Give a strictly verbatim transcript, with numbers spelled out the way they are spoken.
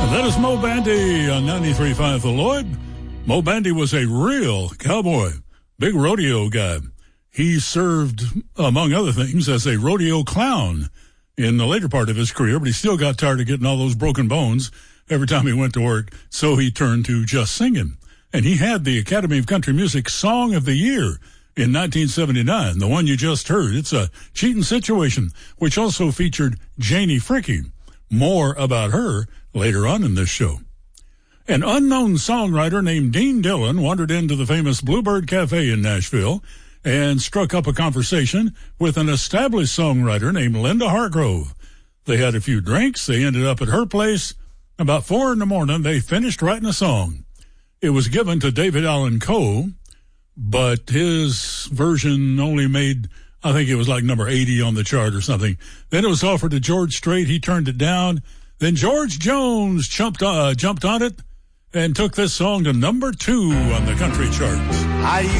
That is Mo Bandy on ninety-three point five The Lloyd. Mo Bandy was a real cowboy, big rodeo guy. He served, among other things, as a rodeo clown in the later part of his career, but he still got tired of getting all those broken bones every time he went to work, so he turned to just singing. And he had the Academy of Country Music Song of the Year in nineteen seventy-nine, the one you just heard. It's a cheating situation, which also featured Janie Fricke. More about her later on in this show. An unknown songwriter named Dean Dillon wandered into the famous Bluebird Cafe in Nashville and struck up a conversation with an established songwriter named Linda Hargrove. They had a few drinks. They ended up at her place. About four in the morning, they finished writing a song. It was given to David Allan Coe, but his version only made, I think it was like number eighty on the chart or something. Then it was offered to George Strait. He turned it down. Then George Jones jumped, uh, jumped on it and took this song to number two on the country charts. I